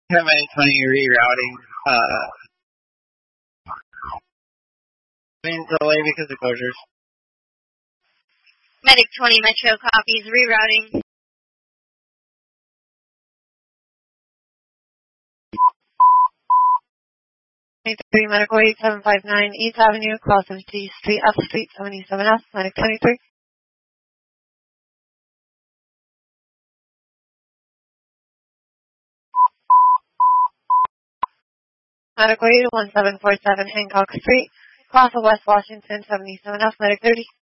Have any 20 rerouting, means delay because of closures. Medic 20 Metro copies, rerouting. Three Medical 8759 East Avenue, cross of G Street, F Street, 77S, Medic 23. Medical 1747 Hancock Street, cross of West Washington, 77F, Medic 30.